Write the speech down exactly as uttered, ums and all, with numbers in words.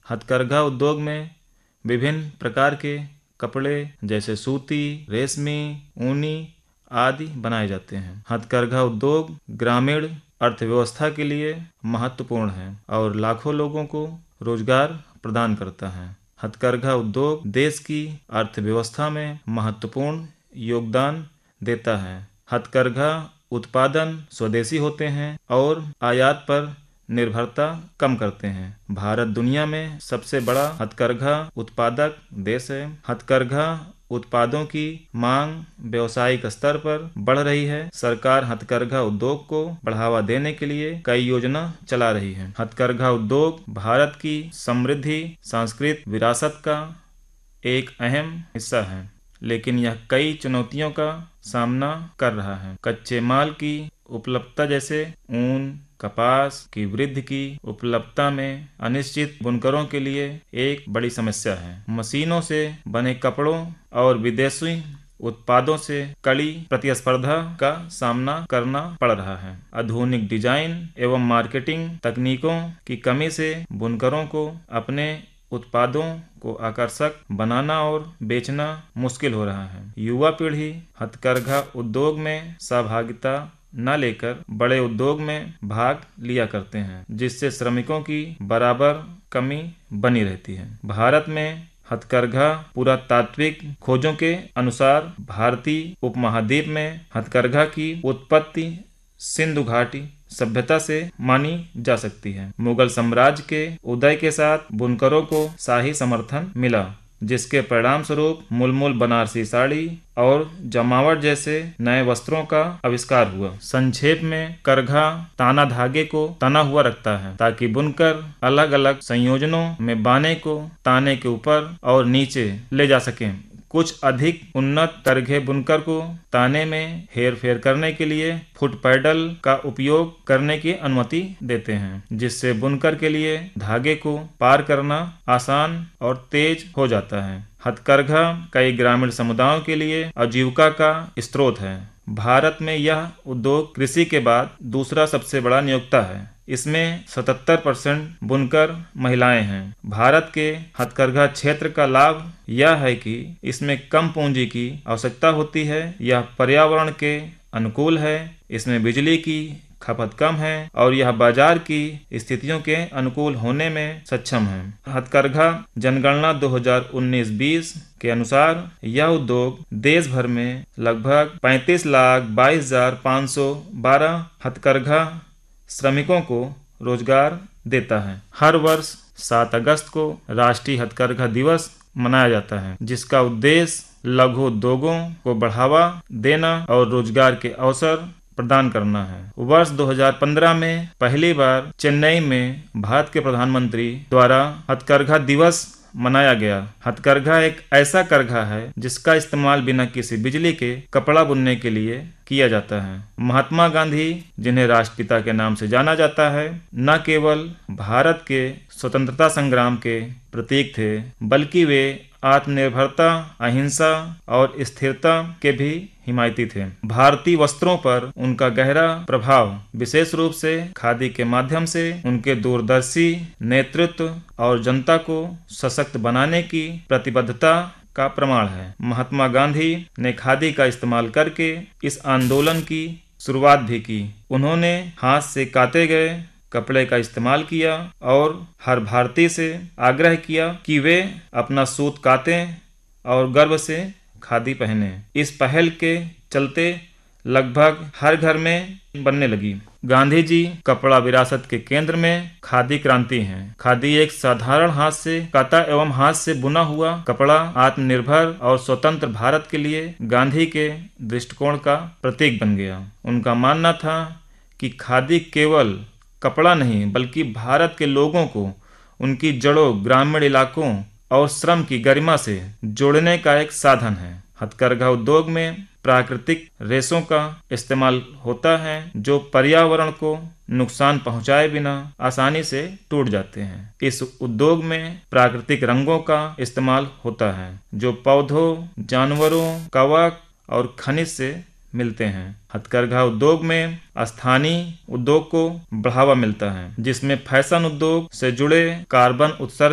हथकरघा उद्योग में विभिन्न प्रकार के कपड़े जैसे सूती, रेशमी, ऊनी आदि बनाए जाते हैं। हथकरघा उद्योग ग्रामीण अर्थव्यवस्था के लिए महत्वपूर्ण है और लाखों लोगों को रोजगार प्रदान करता है। हथकरघा उद्योग देश की अर्थव्यवस्था में महत्वपूर्ण योगदान देता है। हथकरघा उत्पादन स्वदेशी होते हैं और आयात पर निर्भरता कम करते हैं। भारत दुनिया में सबसे बड़ा हथकरघा उत्पादक देश है। हथकरघा उत्पादों की मांग व्यावसायिक स्तर पर बढ़ रही है। सरकार हथकरघा उद्योग को बढ़ावा देने के लिए कई योजना चला रही है। हथकरघा उद्योग भारत की समृद्धि सांस्कृतिक विरासत का एक अहम हिस्सा है, लेकिन यह कई चुनौतियों का सामना कर रहा है। कच्चे माल की उपलब्धता जैसे ऊन, कपास की वृद्धि की उपलब्धता में अनिश्चित बुनकरों के लिए एक बड़ी समस्या है। मशीनों से बने कपड़ों और विदेशी उत्पादों से कड़ी प्रतिस्पर्धा का सामना करना पड़ रहा है। आधुनिक डिजाइन एवं मार्केटिंग तकनीकों की कमी से बुनकरों को अपने उत्पादों को आकर्षक बनाना और बेचना मुश्किल हो रहा है। युवा पीढ़ी हथकरघा उद्योग में सहभागिता न लेकर बड़े उद्योग में भाग लिया करते हैं, जिससे श्रमिकों की बराबर कमी बनी रहती है। भारत में हथकरघा पुरातात्विक खोजों के अनुसार भारतीय उपमहाद्वीप में हथकरघा की उत्पत्ति सिंधु घाटी सभ्यता से मानी जा सकती है। मुगल साम्राज्य के उदय के साथ बुनकरों को शाही समर्थन मिला, जिसके परिणाम स्वरूप मुलमुल बनारसी साड़ी और जमावट जैसे नए वस्त्रों का आविष्कार हुआ। संक्षेप में करघा ताना धागे को तना हुआ रखता है ताकि बुनकर अलग अलग संयोजनों में बाने को ताने के ऊपर और नीचे ले जा सकें। कुछ अधिक उन्नत करघे बुनकर को ताने में हेर फेर करने के लिए फुट पैडल का उपयोग करने की अनुमति देते हैं, जिससे बुनकर के लिए धागे को पार करना आसान और तेज हो जाता है। हथकरघा कई ग्रामीण समुदायों के लिए आजीविका का स्रोत है। भारत में यह उद्योग कृषि के बाद दूसरा सबसे बड़ा नियोक्ता है। इसमें सतहत्तर परसेंट बुनकर महिलाएं हैं। भारत के हथकरघा क्षेत्र का लाभ यह है कि इसमें कम पूंजी की आवश्यकता होती है। यह पर्यावरण के अनुकूल है, इसमें बिजली की खपत कम है और यह बाजार की स्थितियों के अनुकूल होने में सक्षम है। हथकरघा जनगणना दो हज़ार उन्नीस बीस के अनुसार यह उद्योग देश भर में लगभग पैंतीस लाख बाईस हजार पाँच सौ बारह हथकरघा श्रमिकों को रोजगार देता है। हर वर्ष सात अगस्त को राष्ट्रीय हथकरघा दिवस मनाया जाता है, जिसका उद्देश्य लघु उद्योगों को बढ़ावा देना और रोजगार के अवसर प्रदान करना है। वर्ष दो हज़ार पंद्रह में पहली बार चेन्नई में भारत के प्रधानमंत्री द्वारा हथकरघा दिवस मनाया गया। हथकरघा एक ऐसा करघा है जिसका इस्तेमाल बिना किसी बिजली के कपड़ा बुनने के लिए किया जाता है। महात्मा गांधी, जिन्हें राष्ट्रपिता के नाम से जाना जाता है, न केवल भारत के स्वतंत्रता संग्राम के प्रतीक थे, बल्कि वे आत्मनिर्भरता, अहिंसा और स्थिरता के भी हिमायती थे। भारतीय वस्त्रों पर उनका गहरा प्रभाव विशेष रूप से खादी के माध्यम से उनके दूरदर्शी नेतृत्व और जनता को सशक्त बनाने की प्रतिबद्धता का प्रमाण है। महात्मा गांधी ने खादी का इस्तेमाल करके इस आंदोलन की शुरुआत भी की। उन्होंने हाथ से काते गए कपड़े का इस्तेमाल किया और हर भारतीय से आग्रह किया कि वे अपना सूत कातें और गर्व से खादी पहने। इस पहल के चलते लगभग हर घर में बनने लगी। गांधी जी कपड़ा विरासत के केंद्र में खादी क्रांति हैं। खादी एक साधारण हाथ से काता एवं हाथ से बुना हुआ कपड़ा आत्मनिर्भर और स्वतंत्र भारत के लिए गांधी के दृष्टिकोण का प्रतीक बन गया। उनका मानना था कि खादी केवल कपड़ा नहीं बल्कि भारत के लोगों को उनकी जड़ों, ग्रामीण इलाकों और श्रम की गरिमा से जोड़ने का एक साधन है। हथकरघा उद्योग में प्राकृतिक रेशों का इस्तेमाल होता है जो पर्यावरण को नुकसान पहुंचाए बिना आसानी से टूट जाते हैं। इस उद्योग में प्राकृतिक रंगों का इस्तेमाल होता है जो पौधों, जानवरों, कवक और खनिज से मिलते हैं। हथकरघा उद्योग में स्थानीय उद्योग को बढ़ावा मिलता है, जिसमें फैशन उद्योग से जुड़े कार्बन उत्सर्जन